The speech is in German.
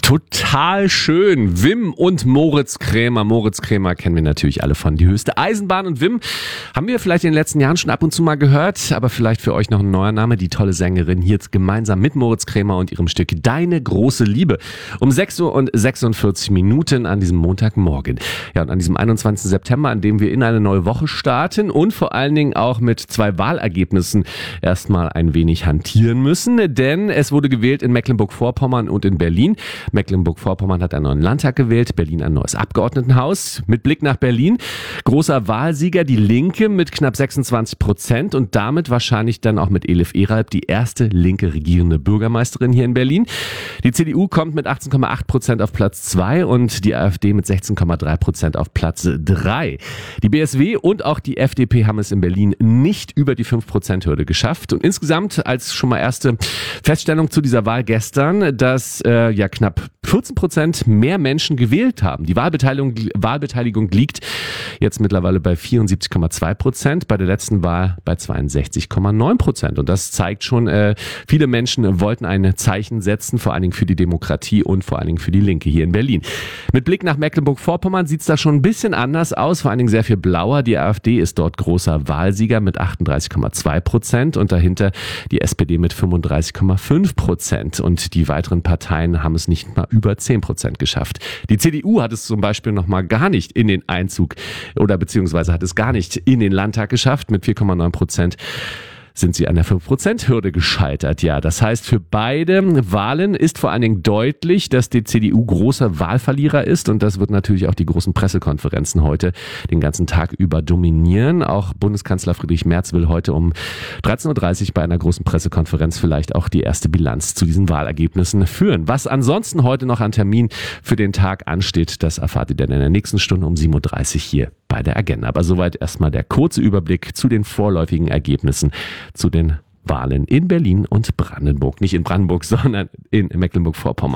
Total schön. Wim und Moritz Krämer. Moritz Krämer kennen wir natürlich alle von Die höchste Eisenbahn. Und Wim haben wir vielleicht in den letzten Jahren schon ab und zu mal gehört, aber vielleicht für euch noch ein neuer Name. Die tolle Sängerin hier gemeinsam mit Moritz Krämer und ihrem Stück Deine große Liebe. Um 6:46 an diesem Montagmorgen. Ja, und an diesem 21. September, an dem wir in eine neue Woche starten und vor allen Dingen auch mit 2 Wahlergebnissen erstmal ein wenig hantieren müssen. Denn es wurde gewählt in Mecklenburg-Vorpommern und in Berlin. Mecklenburg-Vorpommern hat einen neuen Landtag gewählt, Berlin ein neues Abgeordnetenhaus. Mit Blick nach Berlin, großer Wahlsieger, die Linke mit knapp 26% und damit wahrscheinlich dann auch mit Elif Eralp die erste linke regierende Bürgermeisterin hier in Berlin. Die CDU kommt mit 18,8% auf Platz 2 und die AfD mit 16,3% auf Platz 3. Die BSW und auch die FDP haben es in Berlin nicht über die 5%-Hürde geschafft. Und insgesamt als schon mal erste Feststellung zu dieser Wahl gestern, dass knapp 14% mehr Menschen gewählt haben. Die Wahlbeteiligung liegt jetzt mittlerweile bei 74,2%, bei der letzten Wahl bei 62,9%. Und das zeigt schon, viele Menschen wollten ein Zeichen setzen, vor allen Dingen für die Demokratie und vor allen Dingen für die Linke hier in Berlin. Mit Blick nach Mecklenburg-Vorpommern sieht es da schon ein bisschen anders aus, vor allen Dingen sehr viel blauer. Die AfD ist dort großer Wahlsieger mit 38,2% und dahinter die SPD mit 35,5%. Und die weiteren Parteien haben es nicht mal über 10% geschafft. Die CDU hat es zum Beispiel noch mal gar nicht in den Einzug oder beziehungsweise hat es gar nicht in den Landtag geschafft. Mit 4,9% sind sie an der 5%-Hürde gescheitert. Ja, das heißt, für beide Wahlen ist vor allen Dingen deutlich, dass die CDU großer Wahlverlierer ist und das wird natürlich auch die großen Pressekonferenzen heute den ganzen Tag über dominieren. Auch Bundeskanzler Friedrich Merz will heute um 13:30 Uhr bei einer großen Pressekonferenz vielleicht auch die erste Bilanz zu diesen Wahlergebnissen führen. Was ansonsten heute noch an Termin für den Tag ansteht, das erfahrt ihr dann in der nächsten Stunde um 7:30 Uhr hier bei der Agenda. Aber soweit erstmal der kurze Überblick zu den vorläufigen Ergebnissen zu den Wahlen in Berlin und Brandenburg. Nicht in Brandenburg, sondern in Mecklenburg-Vorpommern.